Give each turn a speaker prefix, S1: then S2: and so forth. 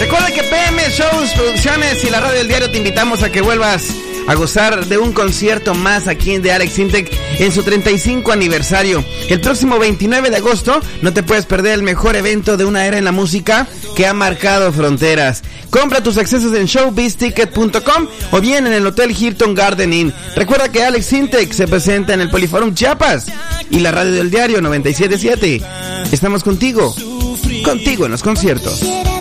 S1: Recuerda que PM Shows Producciones y la Radio del Diario te invitamos a que vuelvas a gozar de un concierto más aquí en The Alex Intec en su 35 aniversario. El próximo 29 de agosto no te puedes perder el mejor evento de una era en la música que ha marcado fronteras. Compra tus accesos en showbizticket.com o bien en el Hotel Hilton Garden Inn. Recuerda que Alex Intec se presenta en el Poliforum Chiapas y la Radio del Diario 97.7. Estamos contigo en los conciertos.